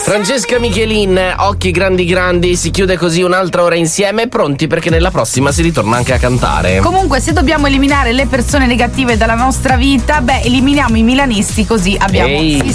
Francesca Michelin, occhi grandi grandi, si chiude così un'altra ora insieme, pronti perché nella prossima si ritorna anche a cantare. Comunque, se dobbiamo eliminare le persone negative dalla nostra vita, eliminiamo i milanisti, così abbiamo